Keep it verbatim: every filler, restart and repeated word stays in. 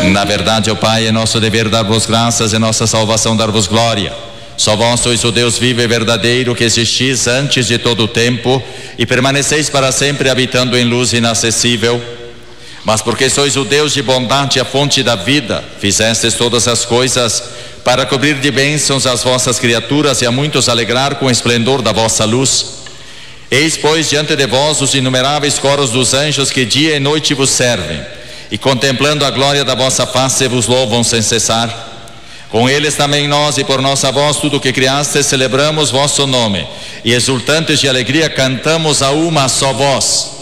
Na verdade, ó Pai, é nosso dever dar-vos graças e nossa salvação dar-vos glória. Só vós sois o Deus vivo e verdadeiro, que existis antes de todo o tempo e permaneceis para sempre habitando em luz inacessível. Mas porque sois o Deus de bondade e a fonte da vida, fizestes todas as coisas para cobrir de bênçãos as vossas criaturas e a muitos alegrar com o esplendor da vossa luz. Eis, pois, diante de vós os inumeráveis coros dos anjos que dia e noite vos servem, e contemplando a glória da vossa face vos louvam sem cessar. Com eles também nós, e por nossa voz tudo o que criastes, celebramos vosso nome, e exultantes de alegria cantamos a uma só voz: